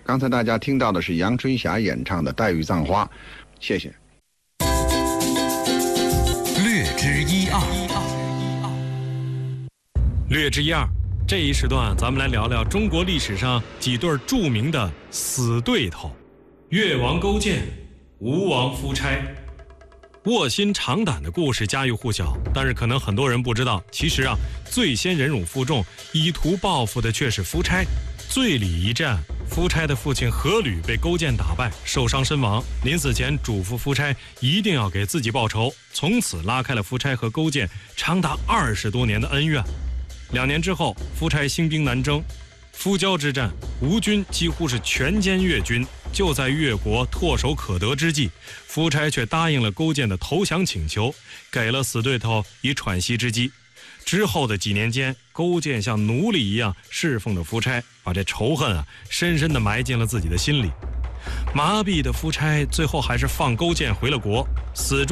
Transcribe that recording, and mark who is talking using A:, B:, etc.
A: 刚才大家听到的是杨春霞演唱的《黛玉葬花》，谢谢。
B: 略知一二，
C: 略知一二。这一时段，咱们来聊聊中国历史上几对著名的死对头：越王勾践、吴王夫差。卧薪尝胆的故事家喻户晓，但是可能很多人不知道，其实最先忍辱负重、以图报复的却是夫差。醉里一战，夫差的父亲阖闾被勾践打败，受伤身亡。临死前嘱咐夫差一定要给自己报仇，从此拉开了夫差和勾践长达20多年的恩怨。2年之后，夫差兴兵南征，夫交之战，吴军几乎是全歼越军。就在越国唾手可得之际，夫差却答应了勾践的投降请求，给了死对头以喘息之机。之后的几年间，勾践像奴隶一样侍奉着夫差，把这仇恨深深地埋进了自己的心里。麻痹的夫差最后还是放勾践回了国，死中